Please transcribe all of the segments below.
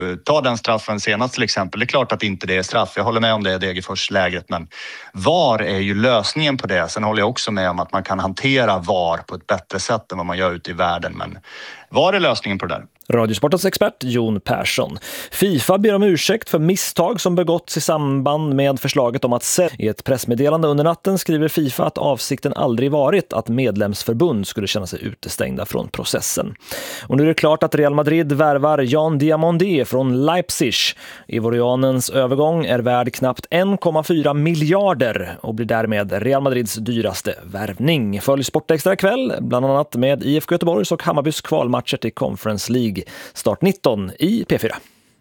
Ta den straffen senast till exempel. Det är klart att inte det är straff. Jag håller med om det Degerfors-läget, men VAR är ju lösningen på det. Sen håller jag också med om att man kan hantera VAR på ett bättre sätt än vad man gör ute i världen. Men VAR är lösningen på det där. Radiosportens expert Jon Persson. FIFA ber om ursäkt för misstag som begåtts i samband med förslaget om att i ett pressmeddelande under natten skriver FIFA att avsikten aldrig varit att medlemsförbund skulle känna sig utestängda från processen. Och nu är det klart att Real Madrid värvar Jan Diamandé från Leipzig. Ivorianens övergång är värd knappt 1,4 miljarder och blir därmed Real Madrids dyraste värvning. Följ Sportextra kväll, bland annat med IFK Göteborgs och Hammarbys kvalmatcher till Conference League. Start 19 i P4.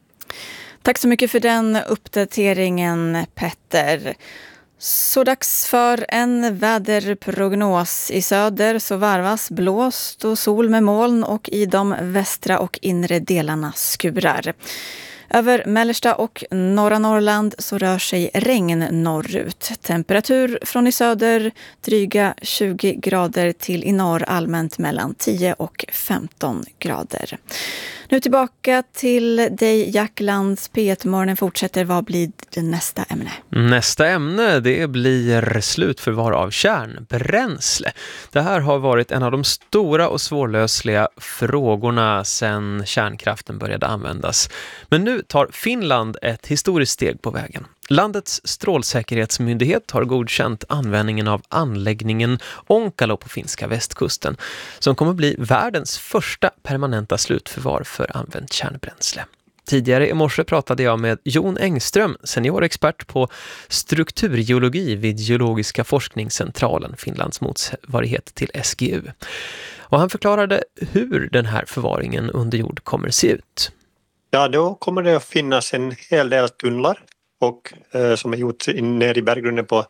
Tack så mycket för den uppdateringen, Petter. Så dags för en väderprognos. I söder så varvas blåst och sol med moln och i de västra och inre delarna skurar. Över mellersta och norra Norrland så rör sig regn norrut. Temperatur från i söder dryga 20 grader till i norr allmänt mellan 10 och 15 grader. Nu tillbaka till dig, Jack Lands. P1-morgonen fortsätter. Vad blir det nästa ämne? Nästa ämne, det blir slutförvar av kärnbränsle. Det här har varit en av de stora och svårlösliga frågorna sedan kärnkraften började användas. Men nu tar Finland ett historiskt steg på vägen. Landets strålsäkerhetsmyndighet har godkänt användningen av anläggningen Onkalo på finska västkusten, som kommer bli världens första permanenta slutförvar för använt kärnbränsle. Tidigare i morse pratade jag med Jon Engström, seniorexpert på strukturgeologi vid Geologiska forskningscentralen, Finlands motsvarighet till SGU. Och han förklarade hur den här förvaringen under jord kommer se ut. Ja, då kommer det att finnas en hel del tunnlar och som är gjort ner i berggrunden på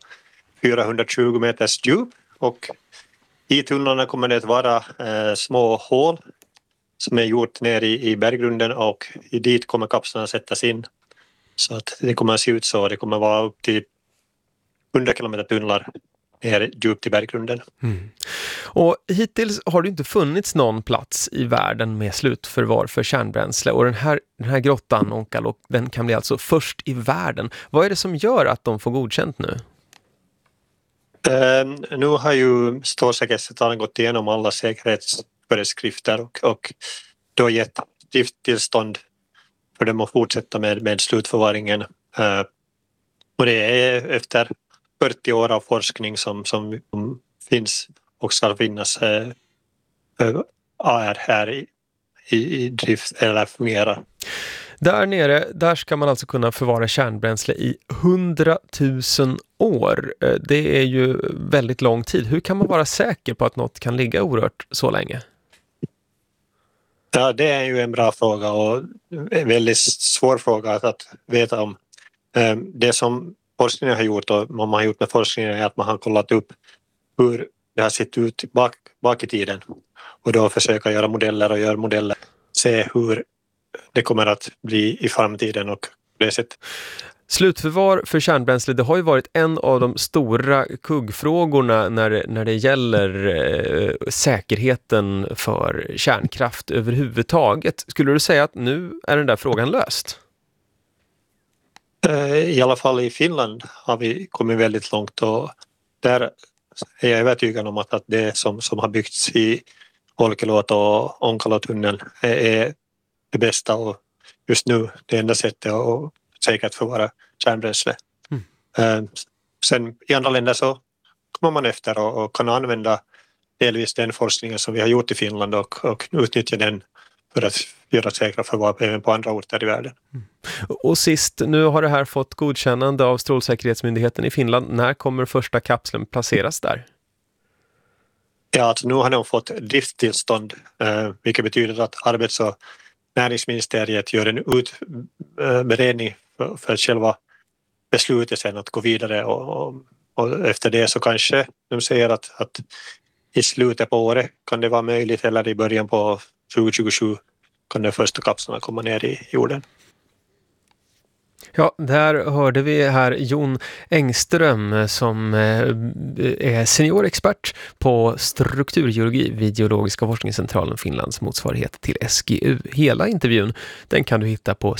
420 meters djup, och i tunnlarna kommer det att vara små hål som är gjort ner i berggrunden, och dit kommer kapslarna sättas in. Så att det kommer att se ut så. Det kommer att vara upp till 100 kilometer tunnlar ner djupt i berggrunden. Mm. Och hittills har det inte funnits någon plats i världen med slutförvar för kärnbränsle, och den här grottan Onkalo, den kan bli alltså först i världen. Vad är det som gör att de får godkänt nu? Nu har ju Strålsäkerhetscentralen gått igenom alla säkerhetsföreskrifter och då gett drifttillstånd för dem att fortsätta med slutförvaringen. Och det är efter 40 år av forskning som finns och ska finnas här i drift eller fungerar. Där nere, där ska man alltså kunna förvara kärnbränsle i 100 000 år. Det är ju väldigt lång tid. Hur kan man vara säker på att något kan ligga orört så länge? Ja, det är ju en bra fråga och en väldigt svår fråga att veta om. Det som forskningen har gjort och vad man har gjort med forskningen är att man har kollat upp hur det har sett ut bak i tiden. Och då försöka göra modeller, se hur det kommer att bli i framtiden och det sättet. Slutförvar för kärnbränsle, det har ju varit en av de stora kuggfrågorna när det gäller säkerheten för kärnkraft överhuvudtaget. Skulle du säga att nu är den där frågan löst? I alla fall i Finland har vi kommit väldigt långt, och där är jag övertygad om att det som har byggts i Olkiluoto och Onkalotunneln är det bästa och just nu det enda sättet att säkert förvara kärnbränsle. Sen i andra länder så kommer man efter och kan använda delvis den forskningen som vi har gjort i Finland och utnyttja den för att göra säkra förvar även på andra orter i världen. Och sist, nu har det här fått godkännande av Strålsäkerhetsmyndigheten i Finland. När kommer första kapseln placeras där? Ja, alltså nu har de fått drifttillstånd, vilket betyder att arbets- och näringsministeriet gör en utberedning för själva beslutet sen att gå vidare och efter det så kanske de säger att i slutet på året kan det vara möjligt, eller i början på 2027 kan de första kapslarna komma ner i jorden. Ja, där hörde vi här Jon Engström som är seniorexpert på strukturgeologi vid Geologiska forskningscentralen, Finlands motsvarighet till SGU. Hela intervjun, den kan du hitta på